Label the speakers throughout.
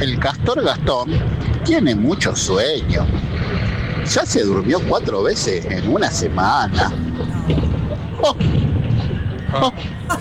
Speaker 1: El castor Gastón tiene mucho sueño. Ya se durmió 4 veces en una semana. Oh, oh,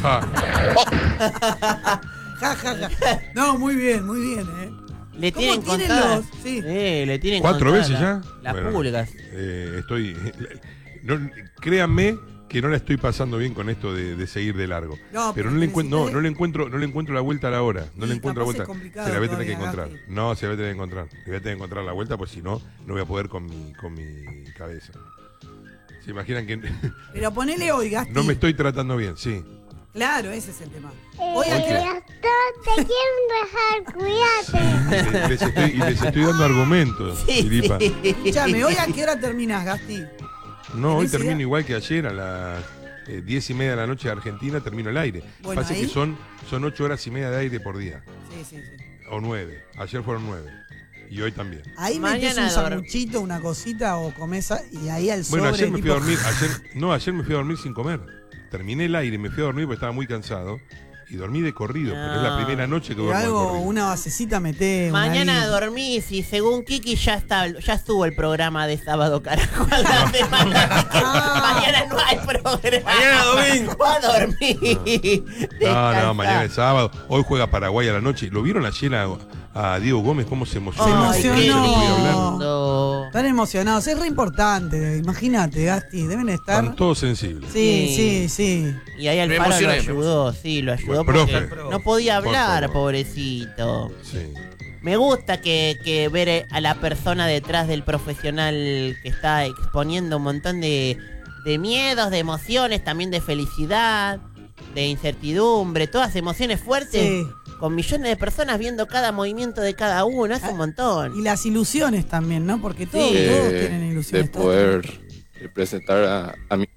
Speaker 2: Ja, ja, ja. No, muy bien, ¿eh?
Speaker 3: Le
Speaker 2: ¿Cómo
Speaker 3: tienen
Speaker 2: tienen
Speaker 3: contadas.
Speaker 2: los...? Sí.
Speaker 3: Le tienen
Speaker 4: 4
Speaker 3: contadas
Speaker 4: veces ya.
Speaker 3: las
Speaker 4: Bueno,
Speaker 3: pulgas.
Speaker 4: Estoy. No, créanme que no la estoy pasando bien con esto de seguir de largo.
Speaker 2: No,
Speaker 4: pero no le encuentro la vuelta a la hora. No le encuentro la vuelta. Se la voy a tener que encontrar. No, se la voy a tener que encontrar. Le voy a tener que encontrar la vuelta, pues si no, no voy a poder con mi cabeza. ¿Se imaginan que
Speaker 2: Pero ponele hoy, Gasti.
Speaker 4: no me estoy tratando bien? Sí.
Speaker 2: Claro, ese es el tema. Hoy
Speaker 5: Gastón, te quiero dejar, cuídate.
Speaker 4: Y les estoy dando argumentos, Filipa.
Speaker 2: Escuchame, ¿hoy a qué hora terminás, Gasti?
Speaker 4: No, hoy
Speaker 2: ¿Tenés
Speaker 4: termino
Speaker 2: idea?
Speaker 4: igual que ayer a las 10:30 de la noche de Argentina, termino el aire.
Speaker 2: Bueno,
Speaker 4: Pasa
Speaker 2: ahí-
Speaker 4: que son 8 horas y media de aire por día.
Speaker 2: Sí.
Speaker 4: O 9. Ayer fueron 9. Y hoy también.
Speaker 2: Ahí metés
Speaker 3: Mañana
Speaker 2: un sanguchito, una cosita o comés y ahí al sobre.
Speaker 4: Bueno, ayer me fui a
Speaker 2: tipo-
Speaker 4: dormir. Ayer me fui a dormir sin comer. Terminé el aire, me fui a dormir porque estaba muy cansado. Y dormí de corrido, porque es la primera noche que
Speaker 2: Pero
Speaker 4: duermo de
Speaker 2: algo,
Speaker 4: corrido.
Speaker 2: una basecita meté.
Speaker 3: Mañana
Speaker 2: ahí.
Speaker 3: dormís y según Kiki ya estuvo el programa de sábado, carajo. A la semana. Mañana no hay programa.
Speaker 6: Mañana domingo.
Speaker 3: Va a dormir.
Speaker 4: No, mañana es sábado. Hoy juega Paraguay a la noche. ¿Lo vieron ayer a Diego Gómez cómo se emocionó?
Speaker 2: Se
Speaker 4: Por
Speaker 2: emocionó.
Speaker 4: eso no podía hablar.
Speaker 3: lindo.
Speaker 2: Están emocionados, es re importante. Imagínate, Gasti, deben estar.
Speaker 4: Están todos sensibles.
Speaker 2: Sí.
Speaker 3: Y ahí
Speaker 6: Me
Speaker 3: Alfaro lo
Speaker 6: emocioné,
Speaker 3: ayudó, sí, lo ayudó
Speaker 4: Bueno,
Speaker 3: porque
Speaker 4: profe.
Speaker 3: no podía
Speaker 4: Por
Speaker 3: hablar,
Speaker 4: favor.
Speaker 3: pobrecito.
Speaker 4: Sí.
Speaker 3: Me gusta que ver a la persona detrás del profesional que está exponiendo un montón de miedos, de emociones, también de felicidad, de incertidumbre, todas emociones fuertes,
Speaker 2: Sí.
Speaker 3: con millones de personas viendo cada movimiento de cada uno, es un montón.
Speaker 2: Y las ilusiones también, ¿no? Porque todos,
Speaker 3: Sí.
Speaker 2: todos tienen
Speaker 7: de
Speaker 2: ilusiones. todos
Speaker 7: poder presentar a mí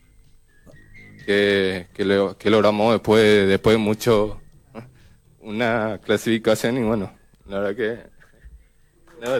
Speaker 7: que logramos después de mucho una clasificación y bueno, la verdad que nada,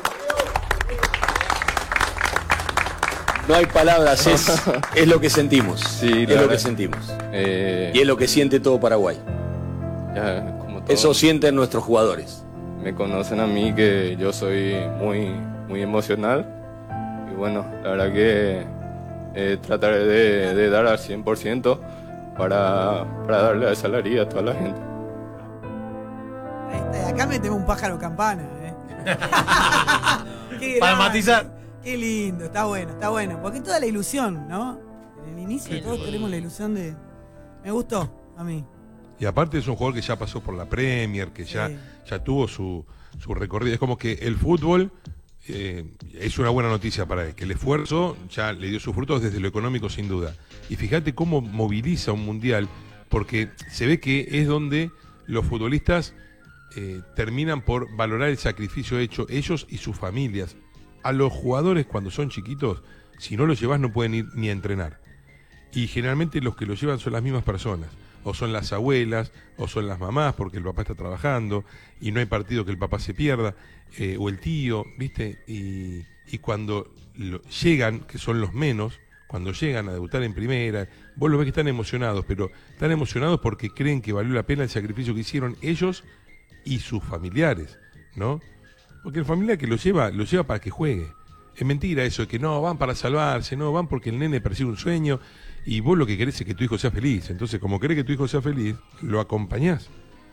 Speaker 6: No hay palabras, es lo que sentimos.
Speaker 7: Sí,
Speaker 6: es
Speaker 7: la
Speaker 6: lo
Speaker 7: verdad.
Speaker 6: que sentimos.
Speaker 7: eh,
Speaker 6: Y es lo que siente todo Paraguay.
Speaker 7: ya, como todo,
Speaker 6: Eso sienten nuestros jugadores.
Speaker 7: me conocen a mí que yo soy muy emocional y bueno, la verdad que trataré de dar al 100% para darle esa alegría a toda la gente.
Speaker 2: Ahí está, y acá metemos un pájaro campana, ¿eh? Qué
Speaker 6: Para
Speaker 2: grande,
Speaker 6: matizar.
Speaker 2: Qué lindo, está bueno. Porque toda la ilusión, ¿no? En el inicio
Speaker 3: Sí,
Speaker 2: todos
Speaker 3: sí.
Speaker 2: tenemos la ilusión de. Me gustó, a mí.
Speaker 4: Y aparte es un jugador que ya pasó por la Premier, que ya tuvo su recorrido. Es como que el fútbol es una buena noticia para él, que el esfuerzo ya le dio sus frutos desde lo económico sin duda. Y fíjate cómo moviliza un mundial, porque se ve que es donde los futbolistas terminan por valorar el sacrificio hecho, ellos y sus familias. A los jugadores cuando son chiquitos, si no los llevas no pueden ir ni a entrenar. Y generalmente los que lo llevan son las mismas personas, o son las abuelas, o son las mamás, porque el papá está trabajando y no hay partido que el papá se pierda, o el tío, ¿viste? Y cuando llegan, que son los menos, cuando llegan a debutar en primera, vos lo ves que están emocionados, pero están emocionados porque creen que valió la pena el sacrificio que hicieron ellos y sus familiares, ¿no? Porque el familiar que lo lleva para que juegue. Es mentira eso de que no, van para salvarse, no, van porque el nene persigue un sueño y vos lo que querés es que tu hijo sea feliz. Entonces, como querés que tu hijo sea feliz, lo acompañás.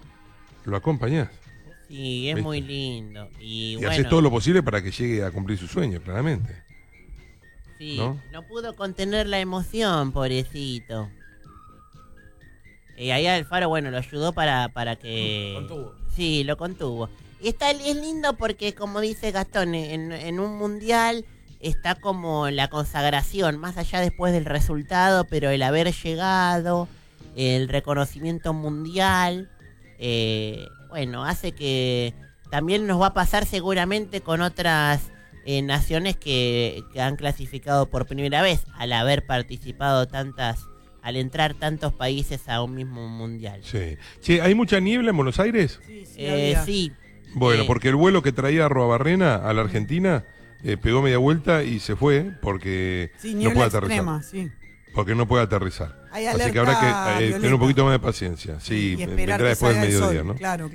Speaker 3: Sí, es
Speaker 4: ¿Viste?
Speaker 3: muy lindo. Y bueno,
Speaker 4: haces todo lo posible para que llegue a cumplir su sueño, claramente.
Speaker 3: sí,
Speaker 4: ¿no?
Speaker 3: no pudo contener la emoción, pobrecito. Y ahí Alfaro, bueno, lo ayudó para que...
Speaker 6: Contuvo.
Speaker 3: Sí, lo contuvo. Y es lindo porque, como dice Gastón, en un mundial está como la consagración, más allá después del resultado, pero el haber llegado, el reconocimiento mundial, bueno, hace que también nos va a pasar seguramente con otras naciones que han clasificado por primera vez, al haber participado al entrar tantos países a un mismo mundial.
Speaker 4: Sí. Che, ¿hay mucha niebla en Buenos Aires?
Speaker 3: Sí.
Speaker 4: Bueno,
Speaker 3: Sí.
Speaker 4: porque el vuelo que traía a Arruabarrena a la Argentina pegó media vuelta y se fue porque
Speaker 2: Sí,
Speaker 4: no
Speaker 2: niebla
Speaker 4: puede aterrizar.
Speaker 2: extrema, sí.
Speaker 4: Porque no puede aterrizar.
Speaker 2: Hay
Speaker 4: Así que
Speaker 2: alerta
Speaker 4: habrá que tener un
Speaker 2: violeta.
Speaker 4: poquito más de paciencia. Sí,
Speaker 2: Y esperar
Speaker 4: vendrá
Speaker 2: que
Speaker 4: después del
Speaker 2: salga el
Speaker 4: mediodía,
Speaker 2: sol,
Speaker 4: ¿no?
Speaker 2: claro.